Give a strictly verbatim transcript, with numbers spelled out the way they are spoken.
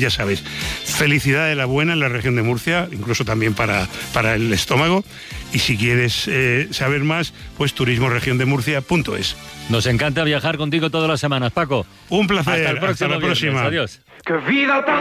ya sabes, felicidad de la buena en la región de Murcia, incluso también para, para el estómago. Y si quieres eh, saber más, pues turismo región de murcia punto es. Nos encanta viajar contigo todas las semanas, Paco. Un placer. Hasta el próximo Hasta la viernes. próxima. Adiós. ¡Qué vida tan